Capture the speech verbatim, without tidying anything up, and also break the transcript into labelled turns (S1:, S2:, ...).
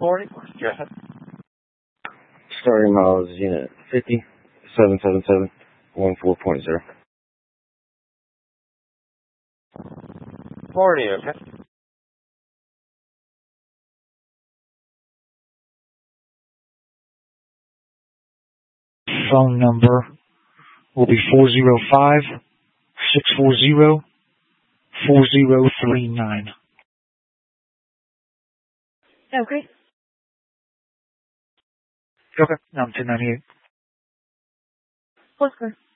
S1: Morning. Go ahead.
S2: Starting miles unit fifty seven seven seven one four point zero.
S1: Morning, okay.
S3: Phone number will be four zero five, six four zero, four zero three nine.
S4: Okay.
S3: Okay. I'm ten ninety-eight.
S4: What's good?